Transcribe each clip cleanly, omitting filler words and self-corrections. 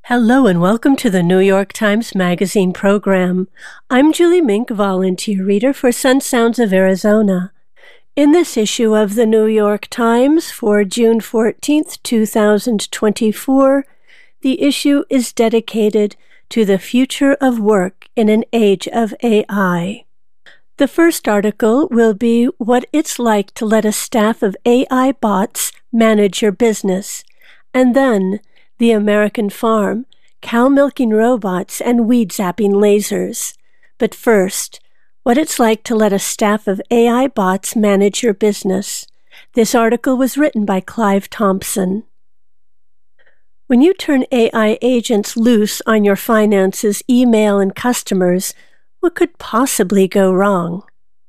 Hello and welcome to the New York Times Magazine program. I'm Julie Mink, volunteer reader for Sun Sounds of Arizona. In this issue of the New York Times for June 14th, 2024, the issue is dedicated to the future of work in an age of AI. The first article will be what it's like to let a staff of AI bots manage your business, and then The American Farm, cow milking robots and weed zapping lasers. But first, what it's like to let a staff of AI bots manage your business. This article was written by Clive Thompson. When you turn AI agents loose on your finances, email, and customers, what could possibly go wrong?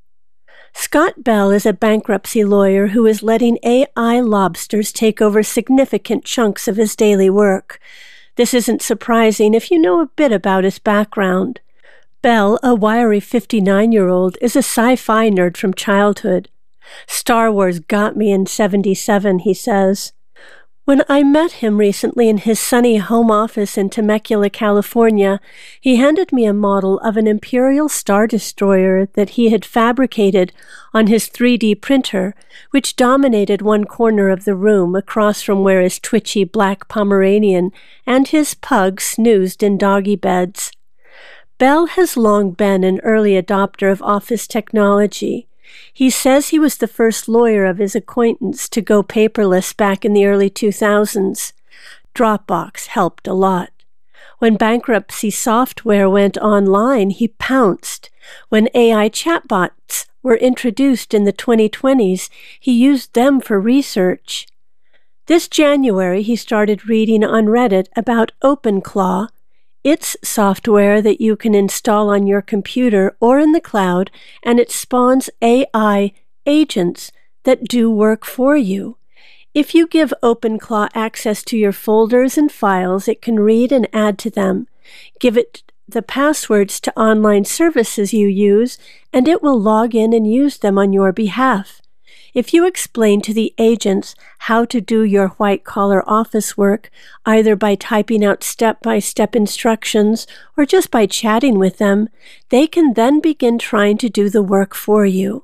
Scott Bell is a bankruptcy lawyer who is letting AI lobsters take over significant chunks of his daily work. This isn't surprising if you know a bit about his background. Bell, a wiry 59-year-old, is a sci-fi nerd from childhood. Star Wars got me in '77, he says. When I met him recently in his sunny home office in Temecula, California, he handed me a model of an Imperial Star Destroyer that he had fabricated on his 3D printer, which dominated one corner of the room across from where his twitchy black Pomeranian and his pug snoozed in doggy beds. Bell has long been an early adopter of office technology. He says he was the first lawyer of his acquaintance to go paperless back in the early 2000s. Dropbox helped a lot. When bankruptcy software went online, he pounced. When AI chatbots were introduced in the 2020s, he used them for research. This January, he started reading on Reddit about OpenClaw. It's software that you can install on your computer or in the cloud, and it spawns AI agents that do work for you. If you give OpenClaw access to your folders and files, it can read and add to them. Give it the passwords to online services you use, and it will log in and use them on your behalf. If you explain to the agents how to do your white-collar office work, either by typing out step-by-step instructions or just by chatting with them, they can then begin trying to do the work for you.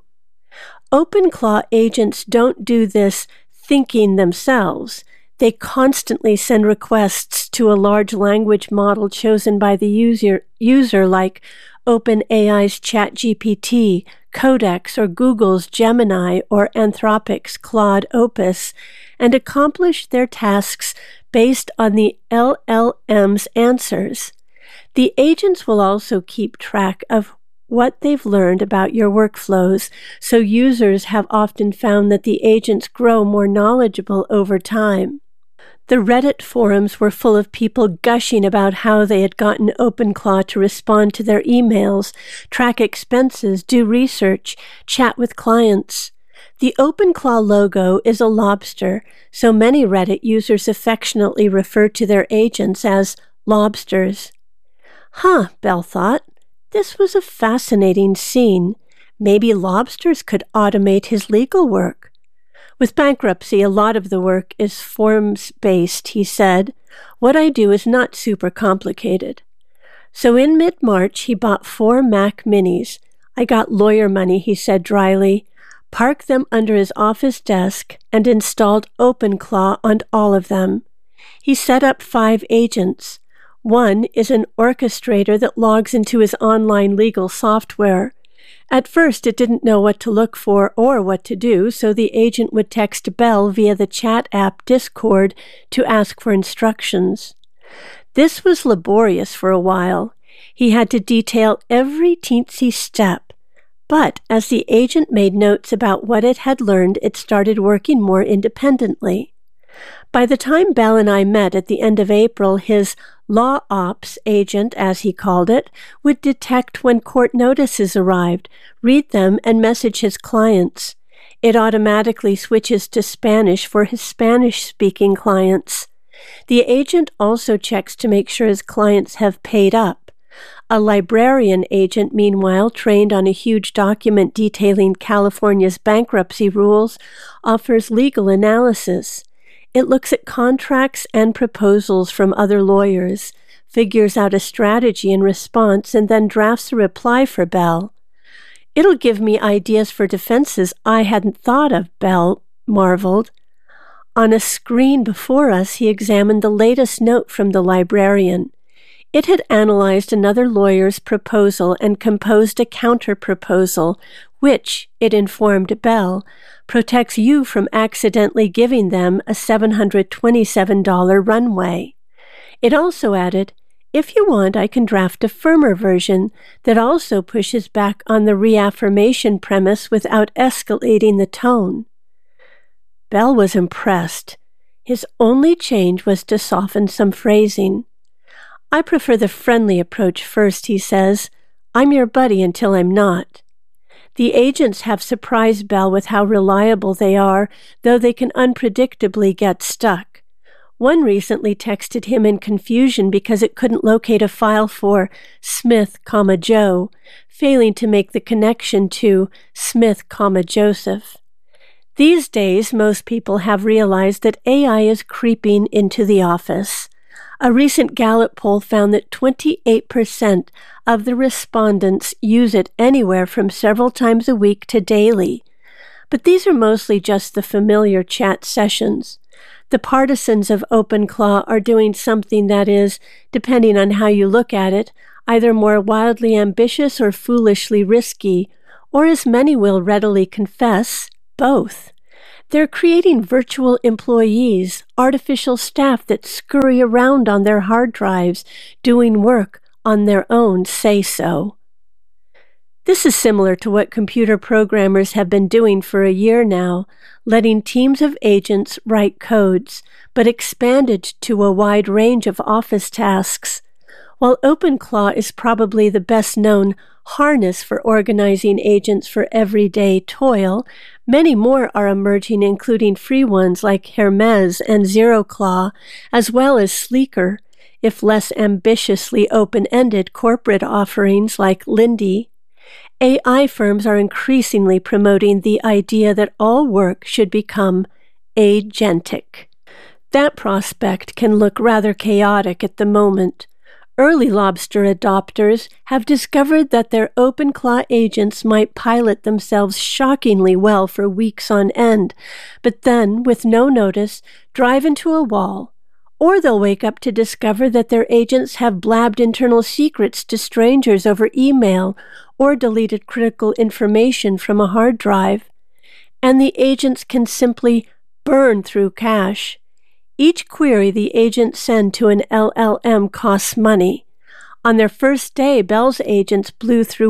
OpenClaw agents don't do this thinking themselves. They constantly send requests to a large language model chosen by the user like OpenAI's ChatGPT, Codex, or Google's Gemini, or Anthropic's Claude Opus, and accomplish their tasks based on the LLM's answers. The agents will also keep track of what they've learned about your workflows, so users have often found that the agents grow more knowledgeable over time. The Reddit forums were full of people gushing about how they had gotten OpenClaw to respond to their emails, track expenses, do research, chat with clients. The OpenClaw logo is a lobster, so many Reddit users affectionately refer to their agents as lobsters. Bell thought. This was a fascinating scene. Maybe lobsters could automate his legal work. With bankruptcy, a lot of the work is forms-based, he said. What I do is not super complicated. So in mid-March, he bought 4 Mac Minis. I got lawyer money, he said dryly, parked them under his office desk, and installed OpenClaw on all of them. He set up 5 agents. One is an orchestrator that logs into his online legal software. At first, it didn't know what to look for or what to do, so the agent would text Bell via the chat app Discord to ask for instructions. This was laborious for a while. He had to detail every teensy step. But as the agent made notes about what it had learned, it started working more independently. By the time Bell and I met at the end of April, his Law Ops agent, as he called it, would detect when court notices arrived, read them, and message his clients. It automatically switches to Spanish for his Spanish-speaking clients. The agent also checks to make sure his clients have paid up. A librarian agent, meanwhile, trained on a huge document detailing California's bankruptcy rules, offers legal analysis. It looks at contracts and proposals from other lawyers, figures out a strategy in response, and then drafts a reply for Bell. It'll give me ideas for defenses I hadn't thought of, Bell marveled. On a screen before us, he examined the latest note from the librarian. It had analyzed another lawyer's proposal and composed a counter-proposal, which, it informed Bell, protects you from accidentally giving them a $727 runway. It also added, if you want, I can draft a firmer version that also pushes back on the reaffirmation premise without escalating the tone. Bell was impressed. His only change was to soften some phrasing. I prefer the friendly approach first, he says. I'm your buddy until I'm not. The agents have surprised Bell with how reliable they are, though they can unpredictably get stuck. One recently texted him in confusion because it couldn't locate a file for Smith, Joe, failing to make the connection to Smith, Joseph. These days, most people have realized that AI is creeping into the office. A recent Gallup poll found that 28% of the respondents use it anywhere from several times a week to daily. But these are mostly just the familiar chat sessions. The partisans of OpenClaw are doing something that is, depending on how you look at it, either more wildly ambitious or foolishly risky, or as many will readily confess, both. They're creating virtual employees, artificial staff that scurry around on their hard drives, doing work on their own say-so. This is similar to what computer programmers have been doing for a year now, letting teams of agents write codes, but expanded to a wide range of office tasks. While OpenClaw is probably the best-known harness for organizing agents for everyday toil, many more are emerging, including free ones like Hermes and ZeroClaw, as well as sleeker, if less ambitiously open-ended corporate offerings like Lindy. AI firms are increasingly promoting the idea that all work should become agentic. That prospect can look rather chaotic at the moment. Early Lobster adopters have discovered that their OpenClaw agents might pilot themselves shockingly well for weeks on end, but then, with no notice, drive into a wall. Or they'll wake up to discover that their agents have blabbed internal secrets to strangers over email or deleted critical information from a hard drive. And the agents can simply burn through cache. Each query the agents send to an LLM costs money. On their first day, Bell's agents blew through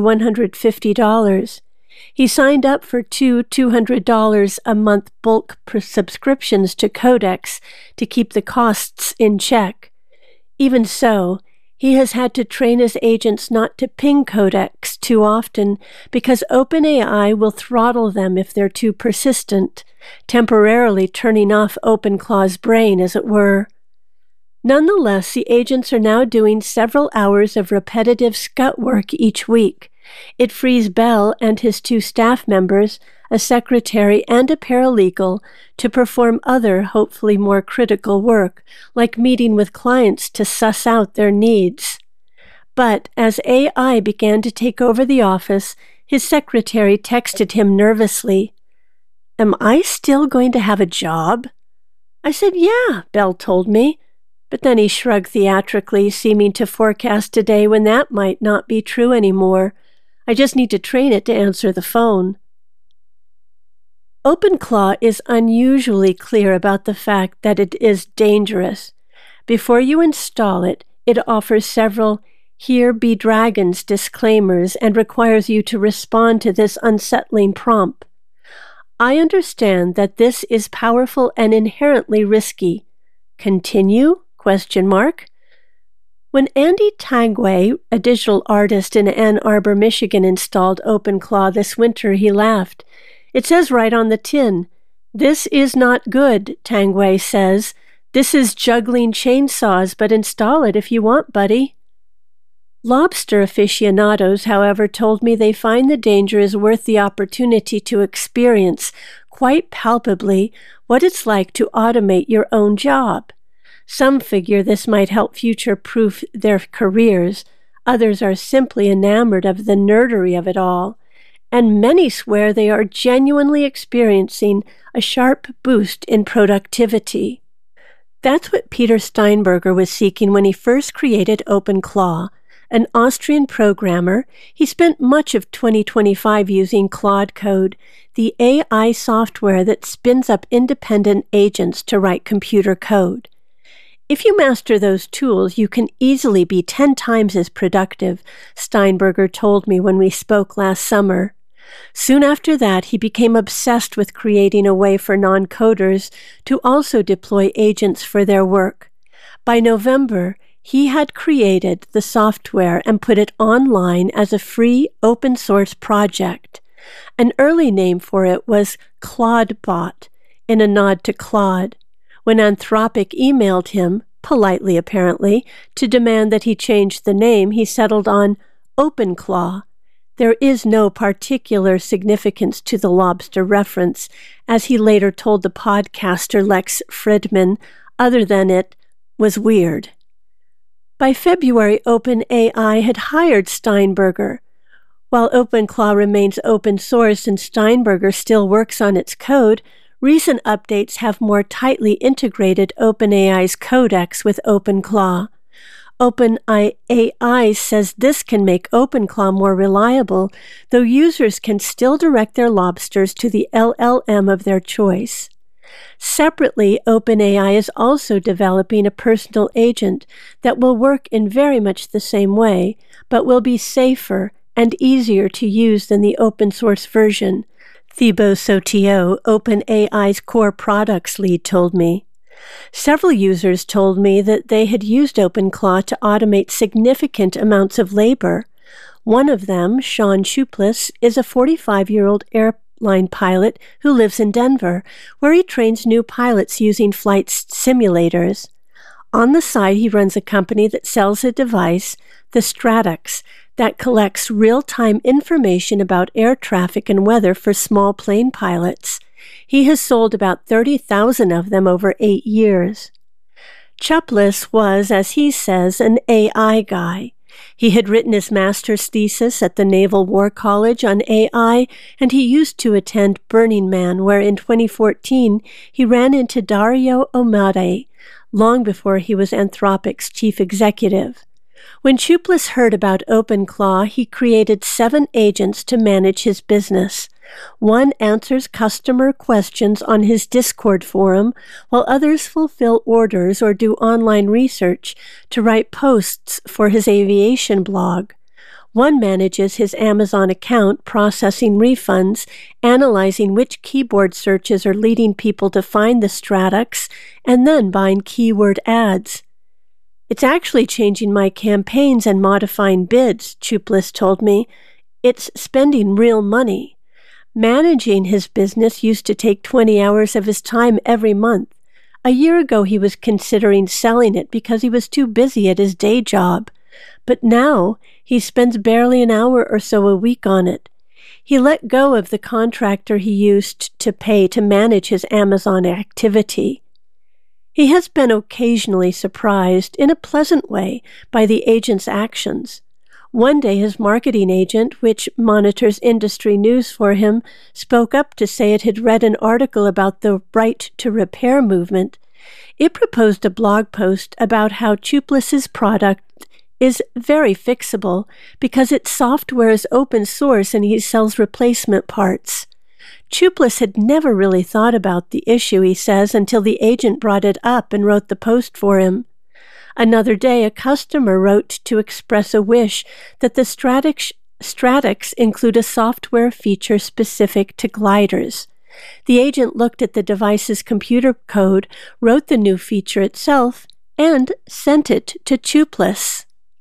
$150. He signed up for two $200 a month bulk subscriptions to Codex to keep the costs in check. Even so, he has had to train his agents not to ping Codex too often because OpenAI will throttle them if they're too persistent, temporarily turning off OpenClaw's brain, as it were. Nonetheless, the agents are now doing several hours of repetitive scut work each week. It frees Bell and his 2 staff members, a secretary and a paralegal, to perform other, hopefully more critical work, like meeting with clients to suss out their needs. But as AI began to take over the office, his secretary texted him nervously, "Am I still going to have a job?" I said, "Yeah," Bell told me. But then he shrugged theatrically, seeming to forecast a day when that might not be true anymore. I just need to train it to answer the phone. OpenClaw is unusually clear about the fact that it is dangerous. Before you install it, it offers several "Here be dragons" disclaimers and requires you to respond to this unsettling prompt. I understand that this is powerful and inherently risky. Continue? ? When Andy Tangway, a digital artist in Ann Arbor, Michigan, installed OpenClaw this winter, he laughed. "It says right on the tin, 'This is not good,' Tangway says. 'This is juggling chainsaws, but install it if you want, buddy.'" Lobster aficionados, however, told me they find the danger is worth the opportunity to experience, quite palpably what it's like to automate your own job. Some figure this might help future-proof their careers. Others are simply enamored of the nerdery of it all. And many swear they are genuinely experiencing a sharp boost in productivity. That's what Peter Steinberger was seeking when he first created OpenClaw. An Austrian programmer, he spent much of 2025 using Claude Code, the AI software that spins up independent agents to write computer code. If you master those tools, you can easily be 10 times as productive, Steinberger told me when we spoke last summer. Soon after that, he became obsessed with creating a way for non-coders to also deploy agents for their work. By November, he had created the software and put it online as a free open-source project. An early name for it was ClaudeBot, in a nod to Claude. When Anthropic emailed him, politely apparently, to demand that he change the name, he settled on OpenClaw. There is no particular significance to the lobster reference, as he later told the podcaster Lex Fridman, other than it was weird. By February, OpenAI had hired Steinberger. While OpenClaw remains open source and Steinberger still works on its code, recent updates have more tightly integrated OpenAI's codex with OpenClaw. OpenAI says this can make OpenClaw more reliable, though users can still direct their lobsters to the LLM of their choice. Separately, OpenAI is also developing a personal agent that will work in very much the same way, but will be safer and easier to use than the open-source version, Thibaut Sotiot, OpenAI's core products lead, told me. Several users told me that they had used OpenClaw to automate significant amounts of labor. One of them, Sean Shuplis, is a 45-year-old airline pilot who lives in Denver, where he trains new pilots using flight simulators. On the side, he runs a company that sells a device, the Stratix, that collects real-time information about air traffic and weather for small plane pilots. He has sold about 30,000 of them over 8 years. Shuplis was, as he says, an AI guy. He had written his master's thesis at the Naval War College on AI, and he used to attend Burning Man, where in 2014 he ran into Dario Amodei, long before he was Anthropic's chief executive. When Shuplis heard about OpenClaw, he created 7 agents to manage his business. One answers customer questions on his Discord forum, while others fulfill orders or do online research to write posts for his aviation blog. One manages his Amazon account, processing refunds, analyzing which keyboard searches are leading people to find the Stratix, and then buying keyword ads. It's actually changing my campaigns and modifying bids, Shuplis told me. It's spending real money. Managing his business used to take 20 hours of his time every month. A year ago, he was considering selling it because he was too busy at his day job. But now, he spends barely an hour or so a week on it. He let go of the contractor he used to pay to manage his Amazon activity. He has been occasionally surprised, in a pleasant way, by the agent's actions. One day his marketing agent, which monitors industry news for him, spoke up to say it had read an article about the right to repair movement. It proposed a blog post about how Shuplis's product is very fixable because its software is open source and he sells replacement parts. Shuplis had never really thought about the issue, he says, until the agent brought it up and wrote the post for him. Another day, a customer wrote to express a wish that the Stratix include a software feature specific to gliders. The agent looked at the device's computer code, wrote the new feature itself, and sent it to Shuplis.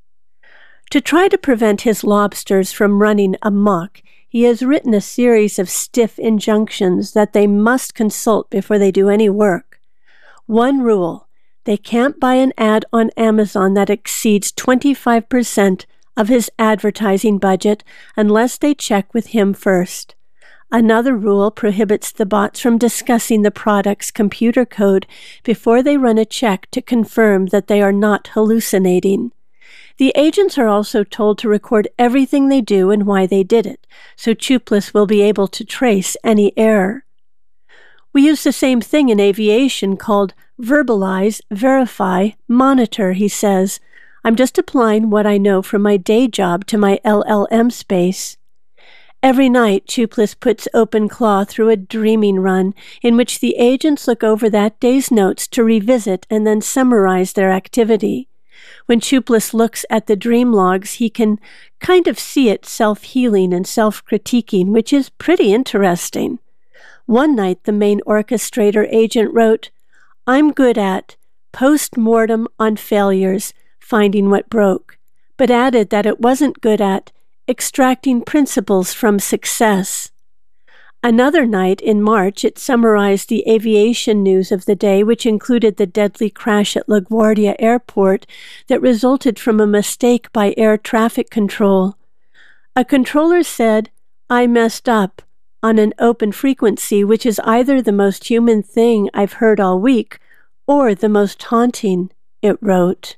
To try to prevent his lobsters from running amok, he has written a series of stiff injunctions that they must consult before they do any work. One rule: they can't buy an ad on Amazon that exceeds 25% of his advertising budget unless they check with him first. Another rule prohibits the bots from discussing the product's computer code before they run a check to confirm that they are not hallucinating. The agents are also told to record everything they do and why they did it, so Chuplus will be able to trace any error. We use the same thing in aviation called verbalize, verify, monitor, he says. I'm just applying what I know from my day job to my LLM space. Every night, Chuplus puts OpenClaw through a dreaming run in which the agents look over that day's notes to revisit and then summarize their activity. When Chuplus looks at the dream logs, he can kind of see it self-healing and self-critiquing, which is pretty interesting. One night, the main orchestrator agent wrote, "I'm good at post-mortem on failures, finding what broke," but added that it wasn't good at extracting principles from success. Another night in March, it summarized the aviation news of the day, which included the deadly crash at LaGuardia Airport that resulted from a mistake by air traffic control. A controller said, "I messed up," on an open frequency, which is either the most human thing I've heard all week or the most haunting, it wrote.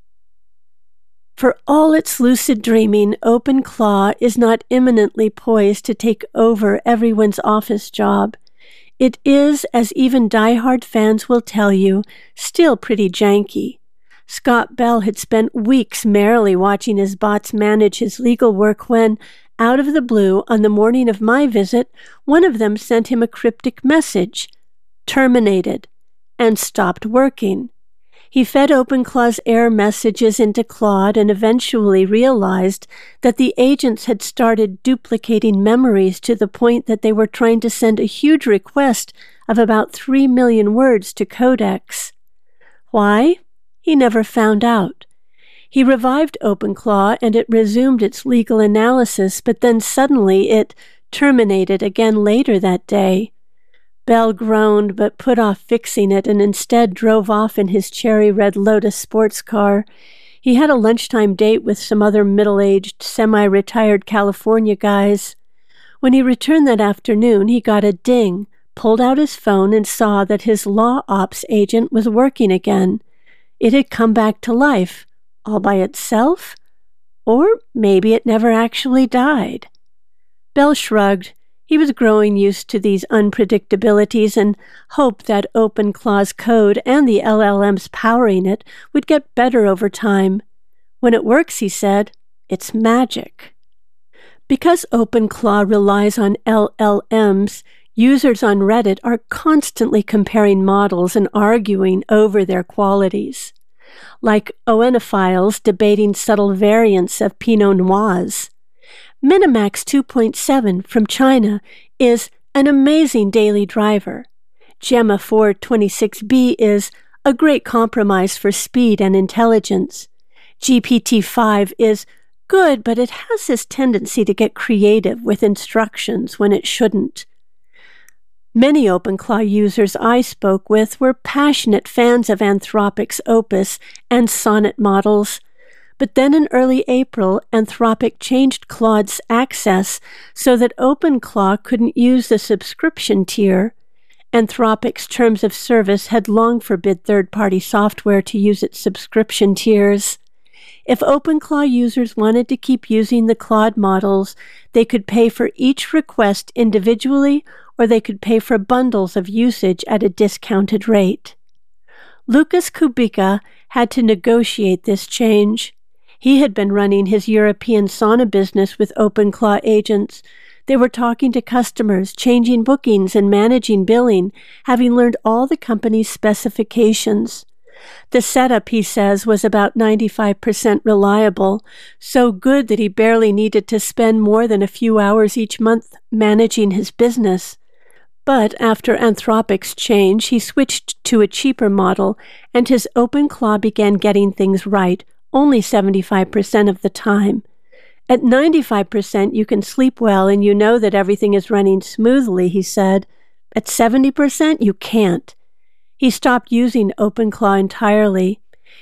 For all its lucid dreaming, OpenClaw is not imminently poised to take over everyone's office job. It is, as even die-hard fans will tell you, still pretty janky. Scott Bell had spent weeks merrily watching his bots manage his legal work when, out of the blue, on the morning of my visit, one of them sent him a cryptic message, "Terminated," and stopped working. He fed OpenClaw's error messages into Claude and eventually realized that the agents had started duplicating memories to the point that they were trying to send a huge request of about 3 million words to Codex. Why? He never found out. He revived OpenClaw and it resumed its legal analysis, but then suddenly it terminated again later that day. Bell groaned but put off fixing it and instead drove off in his cherry red Lotus sports car. He had a lunchtime date with some other middle-aged, semi-retired California guys. When he returned that afternoon, he got a ding, pulled out his phone and saw that his law ops agent was working again. It had come back to life, all by itself? Or maybe it never actually died. Bell shrugged. He was growing used to these unpredictabilities and hoped that OpenClaw's code and the LLMs powering it would get better over time. When it works, he said, it's magic. Because OpenClaw relies on LLMs, users on Reddit are constantly comparing models and arguing over their qualities. Like Oenophiles debating subtle variants of Pinot Noirs. Minimax 2.7 from China is an amazing daily driver. Gemma 426b is a great compromise for speed and intelligence. GPT-5 is good, but it has this tendency to get creative with instructions when it shouldn't. Many OpenClaw users I spoke with were passionate fans of Anthropic's Opus and Sonnet models. But then in early April, Anthropic changed Claude's access so that OpenClaw couldn't use the subscription tier. Anthropic's terms of service had long forbid third-party software to use its subscription tiers. If OpenClaw users wanted to keep using the Claude models, they could pay for each request individually, or they could pay for bundles of usage at a discounted rate. Lucas Kubica had to negotiate this change. He had been running his European sauna business with OpenClaw agents. They were talking to customers, changing bookings, and managing billing, having learned all the company's specifications. The setup, he says, was about 95% reliable, so good that he barely needed to spend more than a few hours each month managing his business. But after Anthropic's change, he switched to a cheaper model, and his OpenClaw began getting things right, only 75% of the time. At 95%, you can sleep well and you know that everything is running smoothly, he said. At 70%, you can't. He stopped using OpenClaw entirely.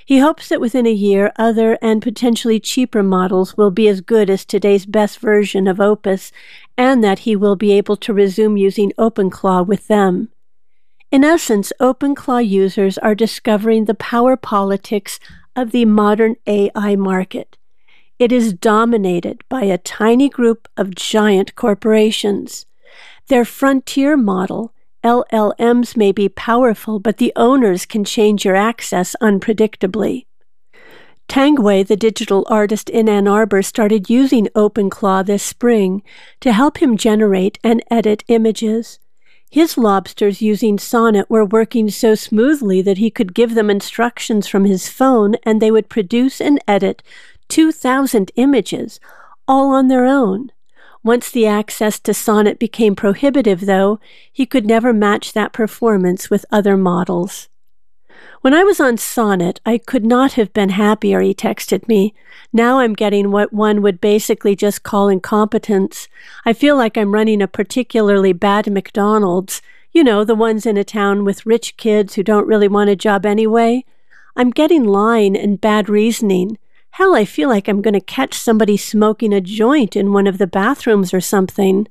He hopes that within a year, other and potentially cheaper models will be as good as today's best version of Opus, and that he will be able to resume using OpenClaw with them. In essence, OpenClaw users are discovering the power politics of the modern AI market. It is dominated by a tiny group of giant corporations. Their frontier model, LLMs, may be powerful, but the owners can change your access unpredictably. Tangway, the digital artist in Ann Arbor, started using OpenClaw this spring to help him generate and edit images. His lobsters using Sonnet were working so smoothly that he could give them instructions from his phone and they would produce and edit 2,000 images, all on their own. Once the access to Sonnet became prohibitive, though, he could never match that performance with other models. When I was on Sonnet, I could not have been happier, he texted me. Now I'm getting what one would basically just call incompetence. I feel like I'm running a particularly bad McDonald's. You know, the ones in a town with rich kids who don't really want a job anyway. I'm getting line and bad reasoning. Hell, I feel like I'm going to catch somebody smoking a joint in one of the bathrooms or something.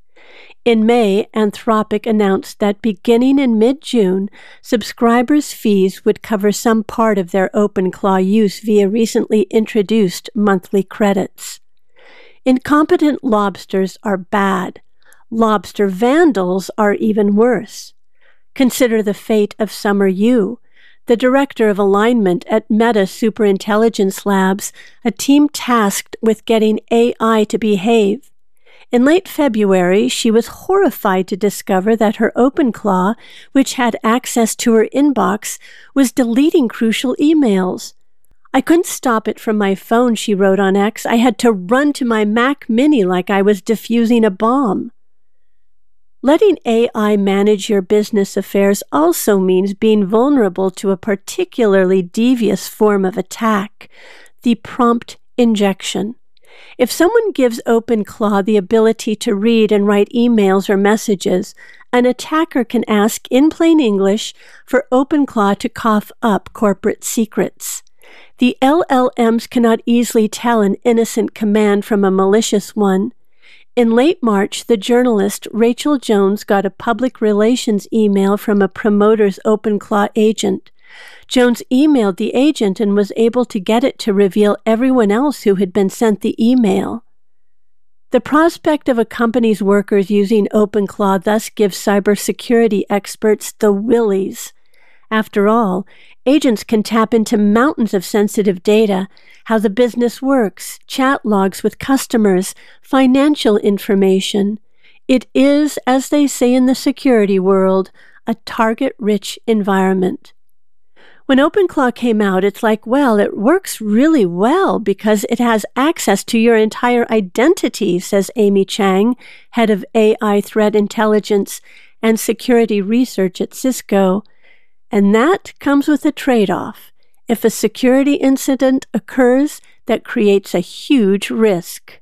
In May, Anthropic announced that beginning in mid-June, subscribers' fees would cover some part of their OpenClaw use via recently introduced monthly credits. Incompetent lobsters are bad. Lobster vandals are even worse. Consider the fate of Summer Yu, the director of alignment at Meta Superintelligence Labs, a team tasked with getting AI to behave. In late February, she was horrified to discover that her OpenClaw, which had access to her inbox, was deleting crucial emails. I couldn't stop it from my phone, she wrote on X. I had to run to my Mac Mini like I was defusing a bomb. Letting AI manage your business affairs also means being vulnerable to a particularly devious form of attack, the prompt injection. If someone gives OpenClaw the ability to read and write emails or messages, an attacker can ask in plain English for OpenClaw to cough up corporate secrets. The LLMs cannot easily tell an innocent command from a malicious one. In late March, the journalist Rachel Jones got a public relations email from a promoter's OpenClaw agent. Jones emailed the agent and was able to get it to reveal everyone else who had been sent the email. The prospect of a company's workers using OpenClaw thus gives cybersecurity experts the willies. After all, agents can tap into mountains of sensitive data, how the business works, chat logs with customers, financial information. It is, as they say in the security world, a target-rich environment. When OpenClaw came out, it's like, well, it works really well because it has access to your entire identity, says Amy Chang, head of AI threat intelligence and security research at Cisco. And that comes with a trade-off. If a security incident occurs, that creates a huge risk.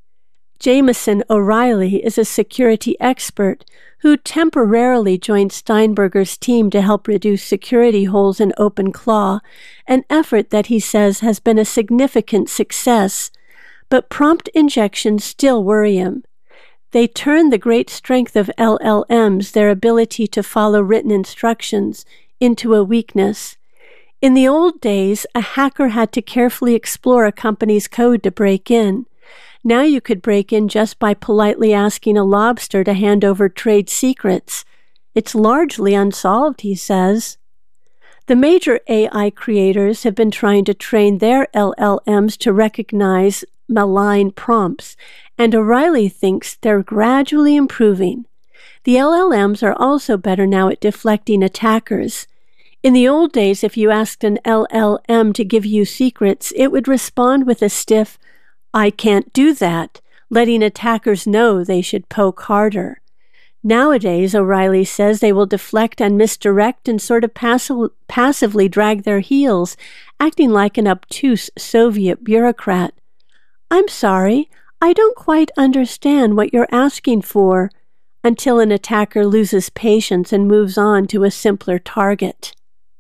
Jameson O'Reilly is a security expert who temporarily joined Steinberger's team to help reduce security holes in OpenClaw, an effort that he says has been a significant success. But prompt injections still worry him. They turn the great strength of LLMs, their ability to follow written instructions, into a weakness. In the old days, a hacker had to carefully explore a company's code to break in. Now you could break in just by politely asking a lobster to hand over trade secrets. It's largely unsolved, he says. The major AI creators have been trying to train their LLMs to recognize malign prompts, and O'Reilly thinks they're gradually improving. The LLMs are also better now at deflecting attackers. In the old days, if you asked an LLM to give you secrets, it would respond with a stiff, "I can't do that," letting attackers know they should poke harder. Nowadays, O'Reilly says, they will deflect and misdirect and sort of passively drag their heels, acting like an obtuse Soviet bureaucrat. "I'm sorry, I don't quite understand what you're asking for," until an attacker loses patience and moves on to a simpler target.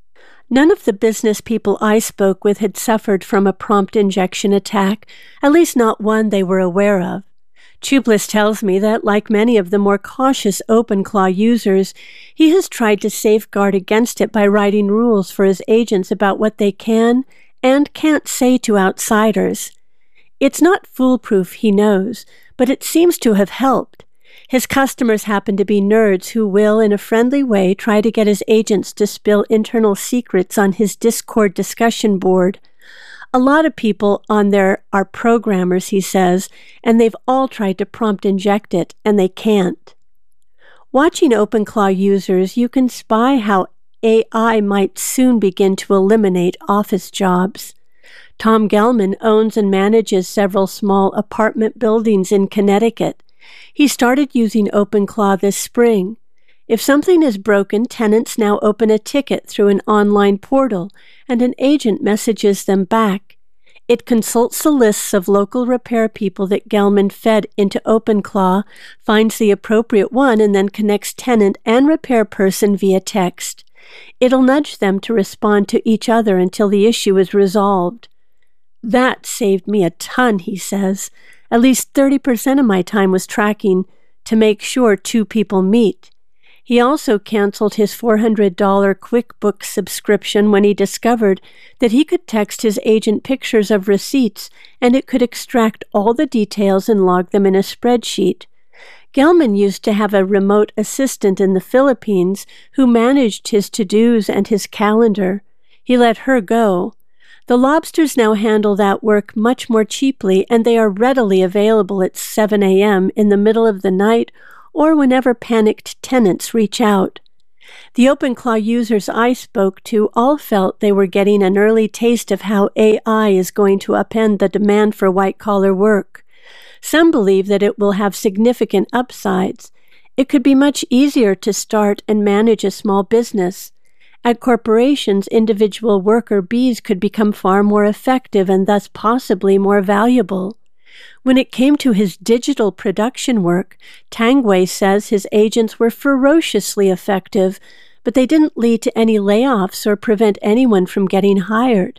None of the business people I spoke with had suffered from a prompt injection attack, at least not one they were aware of. Chubliss tells me that, like many of the more cautious OpenClaw users, he has tried to safeguard against it by writing rules for his agents about what they can and can't say to outsiders. It's not foolproof, he knows, but it seems to have helped. His customers happen to be nerds who will, in a friendly way, try to get his agents to spill internal secrets on his Discord discussion board. A lot of people on there are programmers, he says, and they've all tried to prompt inject it, and they can't. Watching OpenClaw users, you can spy how AI might soon begin to eliminate office jobs. Tom Gelman owns and manages several small apartment buildings in Connecticut. He started using OpenClaw this spring. If something is broken, tenants now open a ticket through an online portal, and an agent messages them back. It consults the lists of local repair people that Gelman fed into OpenClaw, finds the appropriate one, and then connects tenant and repair person via text. It'll nudge them to respond to each other until the issue is resolved. That saved me a ton, he says. At least 30% of my time was tracking to make sure two people meet. He also canceled his $400 QuickBooks subscription when he discovered that he could text his agent pictures of receipts and it could extract all the details and log them in a spreadsheet. Gelman used to have a remote assistant in the Philippines who managed his to-dos and his calendar. He let her go. The Lobsters now handle that work much more cheaply, and they are readily available at 7 a.m. in the middle of the night or whenever panicked tenants reach out. The OpenClaw users I spoke to all felt they were getting an early taste of how AI is going to upend the demand for white-collar work. Some believe that it will have significant upsides. It could be much easier to start and manage a small business. At corporations, individual worker bees could become far more effective and thus possibly more valuable. When it came to his digital production work, Tangway says his agents were ferociously effective, but they didn't lead to any layoffs or prevent anyone from getting hired.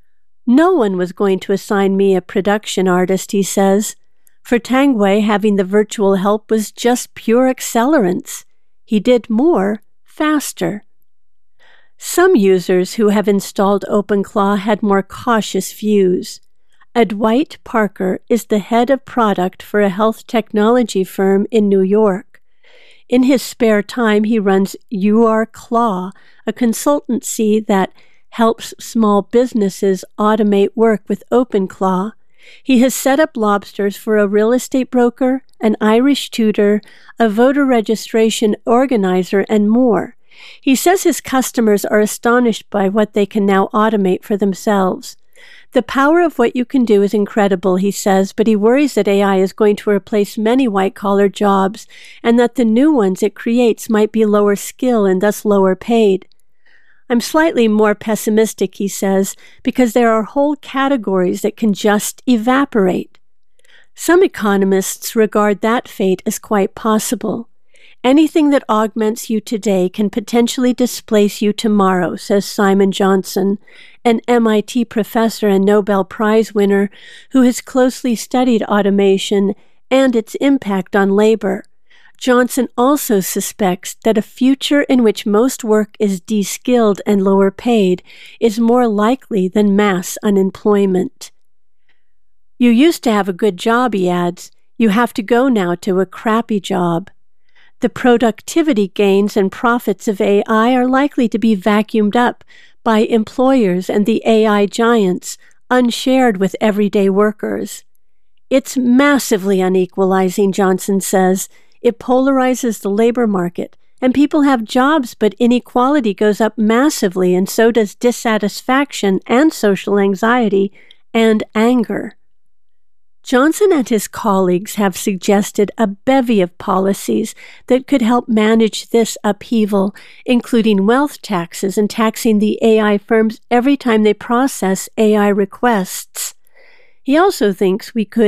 No one was going to assign me a production artist, he says. For Tangway, having the virtual help was just pure accelerance. He did more, faster. Some users who have installed OpenClaw had more cautious views. Dwight Parker is the head of product for a health technology firm in New York. In his spare time, he runs URClaw, a consultancy that helps small businesses automate work with OpenClaw. He has set up Lobsters for a real estate broker, an Irish tutor, a voter registration organizer, and more. He says his customers are astonished by what they can now automate for themselves. The power of what you can do is incredible, he says, but he worries that AI is going to replace many white-collar jobs and that the new ones it creates might be lower skill and thus lower paid. I'm slightly more pessimistic, he says, because there are whole categories that can just evaporate. Some economists regard that fate as quite possible. Anything that augments you today can potentially displace you tomorrow, says Simon Johnson, an MIT professor and Nobel Prize winner who has closely studied automation and its impact on labor. Johnson also suspects that a future in which most work is de-skilled and lower paid is more likely than mass unemployment. You used to have a good job, he adds. You have to go now to a crappy job. The productivity gains and profits of AI are likely to be vacuumed up by employers and the AI giants, unshared with everyday workers. It's massively unequalizing, Johnson says. It polarizes the labor market, and people have jobs, but inequality goes up massively, and so does dissatisfaction and social anxiety and anger. Johnson and his colleagues have suggested a bevy of policies that could help manage this upheaval, including wealth taxes and taxing the AI firms every time they process AI requests. He also thinks we could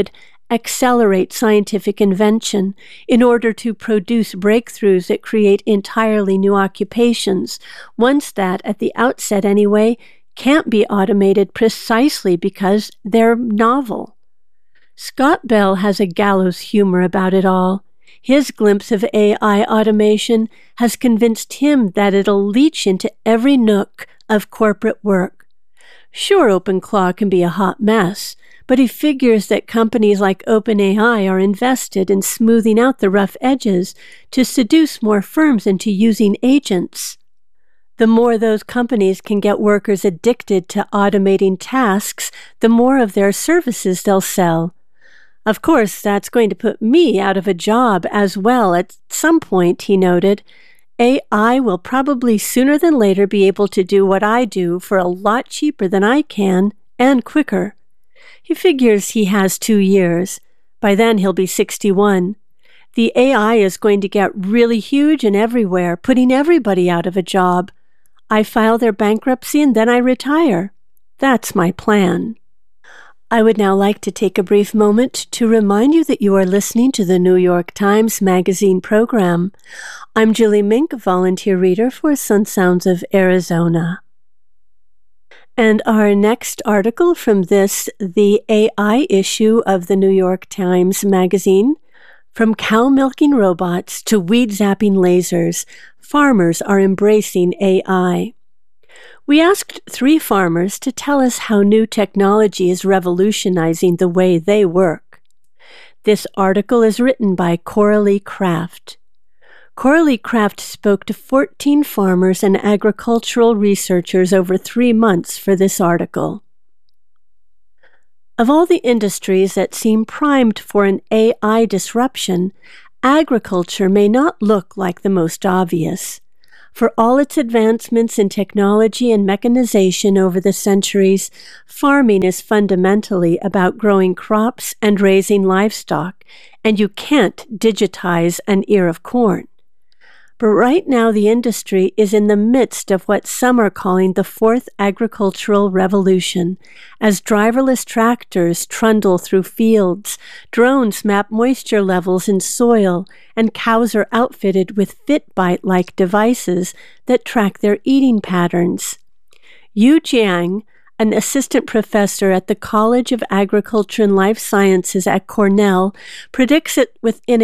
accelerate scientific invention in order to produce breakthroughs that create entirely new occupations, ones that, at the outset anyway, can't be automated precisely because they're novel. Scott Bell has a gallows humor about it all. His glimpse of AI automation has convinced him that it'll leach into every nook of corporate work. Sure, OpenClaw can be a hot mess, but he figures that companies like OpenAI are invested in smoothing out the rough edges to seduce more firms into using agents. The more those companies can get workers addicted to automating tasks, the more of their services they'll sell. Of course, that's going to put me out of a job as well at some point, he noted. AI will probably sooner than later be able to do what I do for a lot cheaper than I can, and quicker. He figures he has 2 years. By then he'll be 61. The AI is going to get really huge and everywhere, putting everybody out of a job. I file their bankruptcy and then I retire. That's my plan. I would now like to take a brief moment to remind you that you are listening to the New York Times Magazine program. I'm Julie Mink, volunteer reader for Sun Sounds of Arizona. And our next article from the AI issue of the New York Times Magazine, from cow milking robots to weed zapping lasers, farmers are embracing AI. We asked 3 farmers to tell us how new technology is revolutionizing the way they work. This article is written by Coralie Kraft. Coralie Kraft spoke to 14 farmers and agricultural researchers over 3 months for this article. Of all the industries that seem primed for an AI disruption, agriculture may not look like the most obvious. For all its advancements in technology and mechanization over the centuries, farming is fundamentally about growing crops and raising livestock, and you can't digitize an ear of corn. But right now the industry is in the midst of what some are calling the 4th agricultural revolution, as driverless tractors trundle through fields, drones map moisture levels in soil, and cows are outfitted with Fitbite-like devices that track their eating patterns. Yu Jiang, an assistant professor at the College of Agriculture and Life Sciences at Cornell, predicts that within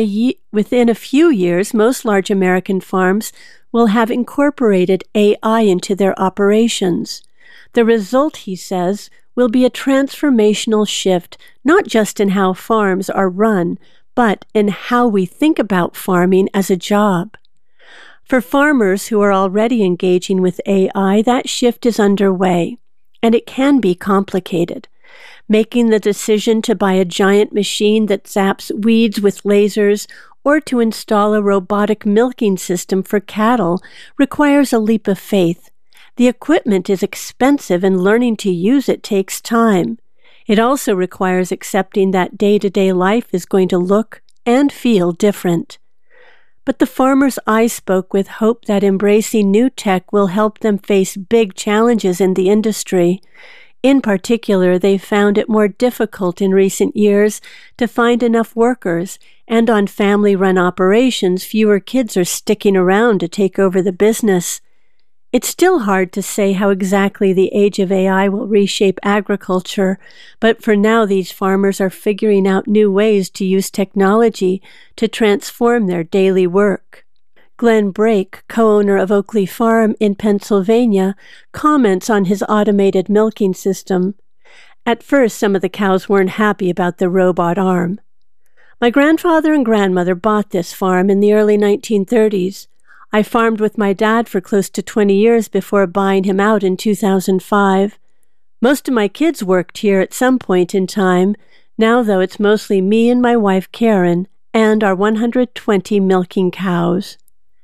a few years, most large American farms will have incorporated AI into their operations. The result, he says, will be a transformational shift, not just in how farms are run, but in how we think about farming as a job. For farmers who are already engaging with AI, that shift is underway. And it can be complicated. Making the decision to buy a giant machine that zaps weeds with lasers or to install a robotic milking system for cattle requires a leap of faith. The equipment is expensive and learning to use it takes time. It also requires accepting that day-to-day life is going to look and feel different. But the farmers I spoke with hope that embracing new tech will help them face big challenges in the industry. In particular, they found it more difficult in recent years to find enough workers, and on family-run operations, fewer kids are sticking around to take over the business. It's still hard to say how exactly the age of AI will reshape agriculture, but for now these farmers are figuring out new ways to use technology to transform their daily work. Glenn Brake, co-owner of Oakley Farm in Pennsylvania, comments on his automated milking system. At first, some of the cows weren't happy about the robot arm. My grandfather and grandmother bought this farm in the early 1930s. I farmed with my dad for close to 20 years before buying him out in 2005. Most of my kids worked here at some point in time. Now, though, it's mostly me and my wife, Karen, and our 120 milking cows.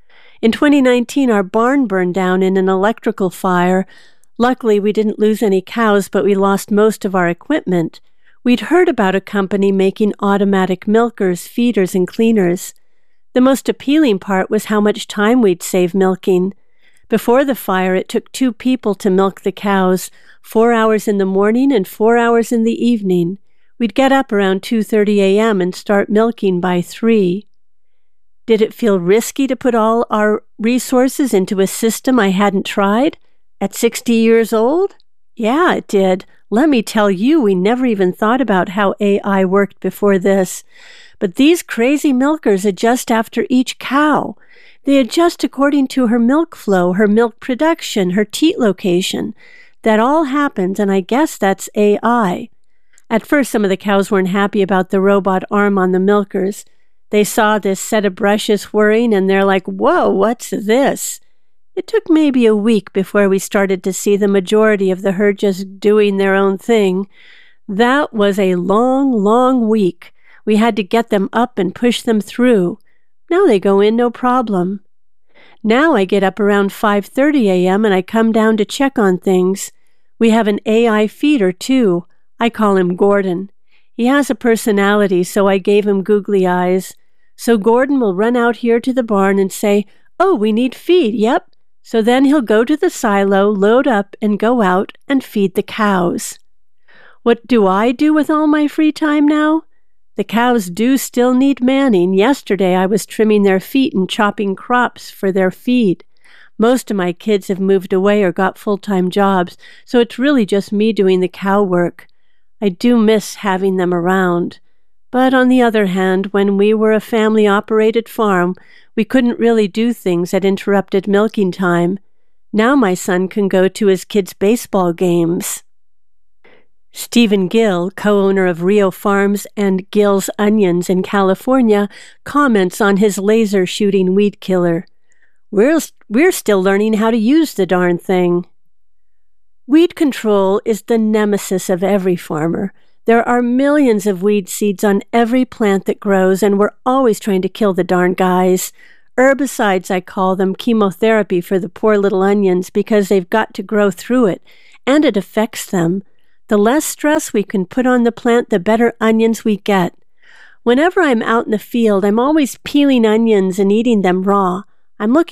In 2019, our barn burned down in an electrical fire. Luckily, we didn't lose any cows, but we lost most of our equipment. We'd heard about a company making automatic milkers, feeders, and cleaners. The most appealing part was how much time we'd save milking. Before the fire, it took 2 people to milk the cows, 4 hours in the morning and 4 hours in the evening. We'd get up around 2:30 a.m. and start milking by 3. Did it feel risky to put all our resources into a system I hadn't tried? At 60 years old? Yeah, it did. Let me tell you, we never even thought about how AI worked before this. But these crazy milkers adjust after each cow. They adjust according to her milk flow, her milk production, her teat location. That all happens, and I guess that's AI. At first, some of the cows weren't happy about the robot arm on the milkers. They saw this set of brushes whirring, and they're like, "Whoa, what's this?" It took maybe a week before we started to see the majority of the herd just doing their own thing. That was a long, long week. We had to get them up and push them through. Now they go in no problem. Now I get up around 5:30 a.m. and I come down to check on things. We have an AI feeder, too. I call him Gordon. He has a personality, so I gave him googly eyes. So Gordon will run out here to the barn and say, "Oh, we need feed, yep." So then he'll go to the silo, load up, and go out and feed the cows. What do I do with all my free time now? The cows do still need manning. Yesterday I was trimming their feet and chopping crops for their feed. Most of my kids have moved away or got full-time jobs, so it's really just me doing the cow work. I do miss having them around. But on the other hand, when we were a family-operated farm, we couldn't really do things that interrupted milking time. Now my son can go to his kids' baseball games. Stephen Gill, co-owner of Rio Farms and Gill's Onions in California, comments on his laser shooting weed killer. We're still learning how to use the darn thing. Weed control is the nemesis of every farmer. There are millions of weed seeds on every plant that grows, and we're always trying to kill the darn guys. Herbicides, I call them, chemotherapy for the poor little onions because they've got to grow through it, and it affects them. The less stress we can put on the plant, the better onions we get. Whenever I'm out in the field, I'm always peeling onions and eating them raw. I'm looking